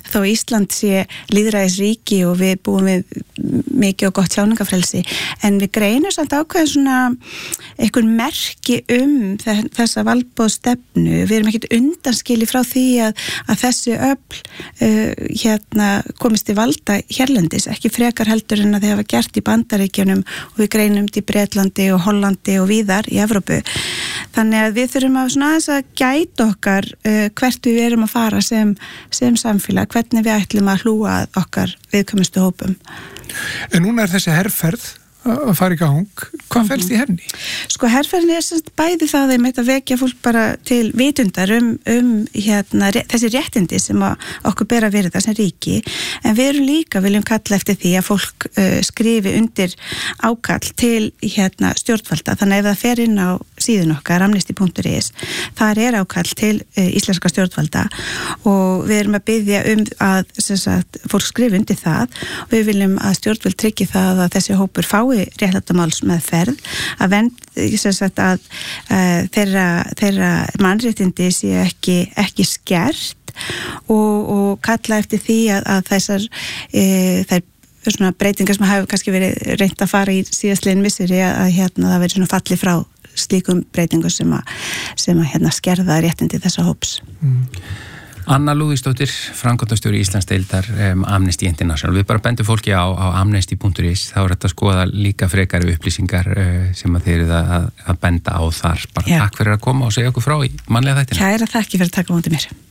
þó Ísland sé lýðræðisríki og við búum við mikið og gott tjáningafrelsi, en við greinum samt ákveðin svona einhvern merki þessa valdboðsstefnu. Við erum ekkert undanskili frá því að þessi öfl komist í valda hérlendis, ekki frekar heldur en að þeir hafa gert í Bandaríkjunum og við greinum í Bretlandi og Hollandi og víðar í Evrópu. Þannig að við þurfum að svona aðeins að gæta okkar hvert við erum að fara sem samfélag, hvernig við ætlum að hlúa að okkar viðkvæmustu hópum. En núna er þessi herferð að fara í gang. Hvað felst í henni? Sko, herferðin er semst bæði það að vekja fólk bara til vitundar þessi réttindi sem okkur ber að virða sem ríki, en við erum líka viljum kalla eftir því að fólk skrifi undir ákall til stjórnvalda. Þannig ef það fer inn á síðun okkar amnesty.is, þar er ákall til íslenska stjórnvalda og við erum að biðja að fólk skrifi undir það og við viljum að stjórnvald tryggi það að þessi hópur fái réttlættamálsmeðferð, að þeirra mannréttindi sé ekki skert og kalla eftir því að þær svona breytingar sem hafa kannski verið reynt að fara í síðastliðin misseri að það verið svona falli frá slíkum breytingum sem skerða réttindi þessa hóps. Anna Lúðvíksdóttir, framkvæmdastjóri Íslandsdeildar Amnesty International. Við bara bendum fólki á amnesty.is, þá er þetta að skoða líka frekari upplýsingar sem að þeir eru að benda á þar. Bara takk fyrir að koma og segja okkur frá í mannlega þættina. Kæra þakki fyrir að taka á móti mér.